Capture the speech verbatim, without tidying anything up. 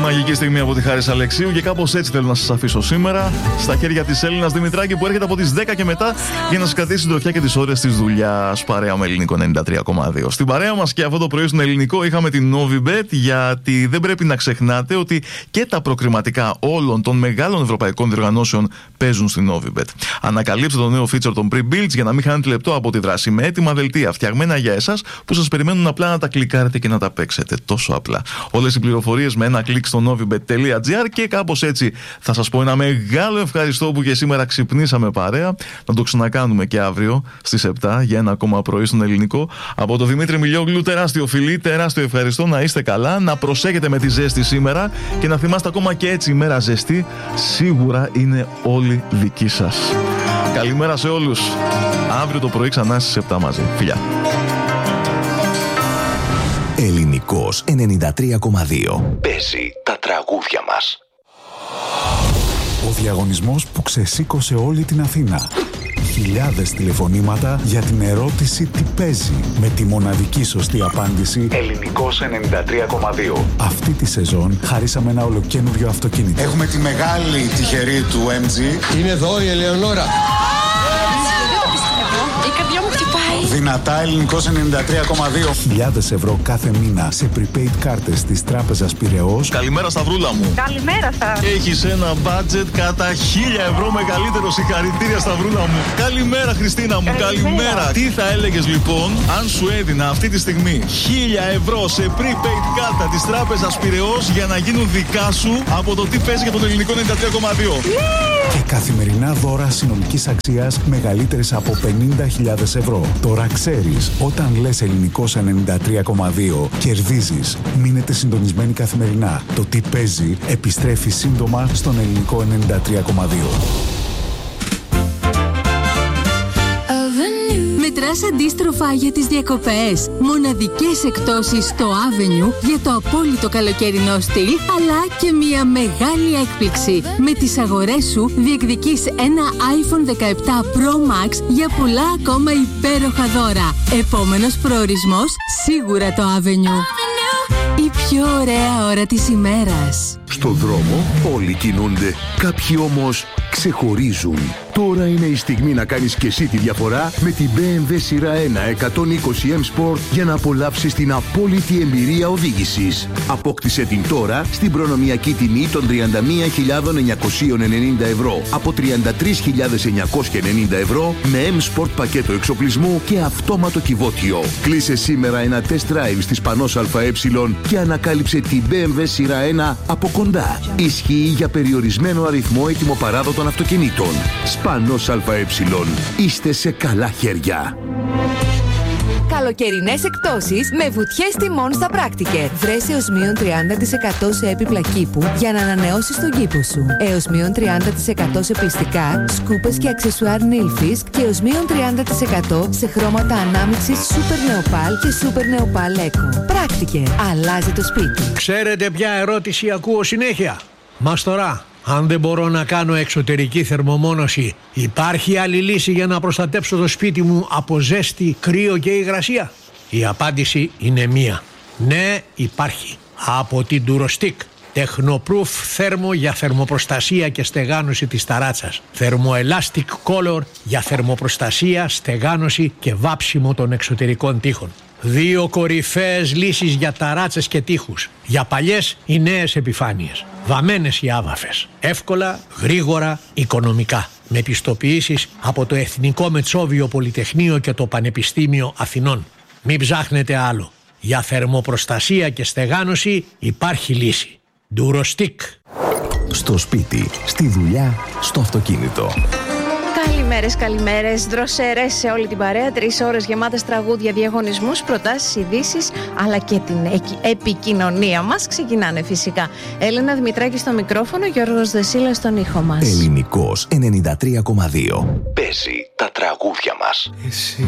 μαγική στιγμή από τη Χάρις Αλεξίου και κάπως έτσι θέλω να σας αφήσω σήμερα στα χέρια της Έλληνας Δημητράκη που έρχεται από τις δέκα και μετά για να σας κρατήσει συντροφιά και τις ώρες της δουλειάς. Παρέα με Ελληνικό ενενήντα τρία κόμμα δύο. Στην παρέα μας και αυτό το πρωί στον Ελληνικό είχαμε την Novibet, γιατί δεν πρέπει να ξεχνάτε ότι και τα προκριματικά όλων των μεγάλων ευρωπαϊκών διοργανώσεων παίζουν στην Novibet. Ανακαλύψτε το νέο feature των pre-builds για να μην χάνετε λεπτό από τη δράση με έτοιμα δελτία φτιαγμένα για εσάς που σας περιμένουν απλά να τα κλικάρετε και να τα παίξετε. Τόσο απλά. Όλες οι πληροφορίες με ένα κλικ στο novibet τελεία gr και κάπως έτσι θα σας πω ένα μεγάλο ευχαριστώ που και σήμερα ξυπνήσαμε παρέα. Να το ξανακάνουμε και αύριο στις επτά για ένα ακόμα πρωί στον Ελληνικό. Από το Δημήτρη Μιλιόγλου, τεράστιο φιλί, τεράστιο ευχαριστώ. Να είστε καλά, να προσέχετε με τη ζέστη σήμερα και να θυμάστε ακόμα και έτσι η μέρα ζεστή σίγουρα είναι όλη δική σας. Καλημέρα σε όλους. Αύριο το πρωί ξανά στις επτά μαζί. Φιλιά. Ελληνικός ενενήντα τρία κόμμα δύο. Παίζει τα τραγούδια μας. Ο διαγωνισμός που ξεσήκωσε όλη την Αθήνα. Χιλιάδες τηλεφωνήματα για την ερώτηση τι παίζει. Με τη μοναδική σωστή απάντηση Ελληνικός ενενήντα τρία κόμμα δύο. Αυτή τη σεζόν χαρίσαμε ένα ολοκαίνουργιο αυτοκίνητο. Έχουμε τη μεγάλη τυχερή του εμ τζι. Είναι εδώ η Ελεονόρα. Δυνατά Ελληνικός ενενήντα τρία κόμμα δύο. Χιλιάδες ευρώ κάθε μήνα σε prepaid κάρτες της Τράπεζας Πειραιώς. Καλημέρα Σταυρούλα μου. Καλημέρα σας. Έχεις ένα budget κατά χίλια ευρώ μεγαλύτερο. Συγχαρητήρια Σταυρούλα μου. Καλημέρα Χριστίνα μου. Καλημέρα. Καλημέρα. Τι θα έλεγες λοιπόν αν σου έδινα αυτή τη στιγμή χίλια ευρώ σε prepaid κάρτα της Τράπεζας Πειραιώς για να γίνουν δικά σου από το τι παίζει για τον Ελληνικό ενενήντα τρία κόμμα δύο. Και καθημερινά δώρα συνολικής αξίας μεγαλύτερης από πενήντα χιλιάδες ευρώ. Τώρα ξέρεις, όταν λες Ελληνικός ενενήντα τρία κόμμα δύο, κερδίζεις. Μείνετε συντονισμένοι καθημερινά. Το τι παίζει επιστρέφει σύντομα στον Ελληνικό ενενήντα τρία κόμμα δύο. Μετράς αντίστροφα για τις διακοπές. Μοναδικές εκπτώσεις στο Avenue για το απόλυτο καλοκαιρινό στυλ, αλλά και μια μεγάλη έκπληξη. Με τις αγορές σου διεκδικείς ένα άιφον δεκαεπτά Pro Max για πολλά ακόμα υπέροχα δώρα. Επόμενος προορισμός, σίγουρα το Avenue. Η πιο ωραία ώρα της ημέρας. Στο δρόμο όλοι κινούνται, κάποιοι όμως ξεχωρίζουν. Τώρα είναι η στιγμή να κάνεις και εσύ τη διαφορά με την μπι εμ ντάμπλιου σειρά ένα εκατόν είκοσι εμ Sport για να απολαύσεις την απόλυτη εμπειρία οδήγησης. Απόκτησε την τώρα στην προνομιακή τιμή των τριάντα μία χιλιάδες εννιακόσια ενενήντα ευρώ από τριάντα τρεις χιλιάδες εννιακόσια ενενήντα ευρώ με M Sport πακέτο εξοπλισμού και αυτόματο κυβότιο. Κλείσε σήμερα ένα test drive στις Πανός ΑΕ και ανακάλυψε την μπι εμ ντάμπλιου σειρά ένα από κοντά. Ισχύει για περιορισμένο αριθμό ετοιμοπαράδοτων αυτοκινήτων. Πανός ΑΕ. Είστε σε καλά χέρια. Καλοκαιρινές εκπτώσεις με βουτιές τιμών στα πράκτικε. Βρες έως μείον τριάντα τοις εκατό σε έπιπλα κήπου για να ανανεώσεις τον κήπο σου. Έως μείον τριάντα τοις εκατό σε πιστικά, σκούπες και αξεσουάρ Nilfisk και έως μείον τριάντα τοις εκατό σε χρώματα ανάμειξης Super Neopal και Super Neopal Eco. Πράκτικε. Αλλάζει το σπίτι. Ξέρετε ποια ερώτηση ακούω συνέχεια? Μαστορά, αν δεν μπορώ να κάνω εξωτερική θερμομόνωση, υπάρχει άλλη λύση για να προστατέψω το σπίτι μου από ζέστη, κρύο και υγρασία? Η απάντηση είναι μία. Ναι, υπάρχει. Από την Durostick. Technoproof θέρμο για θερμοπροστασία και στεγάνωση της ταράτσας. Thermoelastic Color για θερμοπροστασία, στεγάνωση και βάψιμο των εξωτερικών τοίχων. Δύο κορυφαίες λύσεις για ταράτσες και τοίχους. Για παλιές ή νέες επιφάνειες. Βαμμένες ή άβαφες. Εύκολα, γρήγορα, οικονομικά. Με πιστοποιήσεις από το Εθνικό Μετσόβιο Πολυτεχνείο και το Πανεπιστήμιο Αθηνών. Μην ψάχνετε άλλο. Για θερμοπροστασία και στεγάνωση υπάρχει λύση. Durostick. Στο σπίτι, στη δουλειά, στο αυτοκίνητο. Καλημέρες, καλημέρες, δροσερές σε όλη την παρέα. Τρεις ώρες γεμάτες τραγούδια, διαγωνισμούς, προτάσεις, ειδήσεις, αλλά και την επικοινωνία μας. Ξεκινάνε φυσικά. Έλενα Δημητράκη στο μικρόφωνο, Γιώργος Δεσίλας στον ήχο μας. Ελληνικός ενενήντα τρία κόμμα δύο. Παίζει τα τραγούδια μας. Εσύ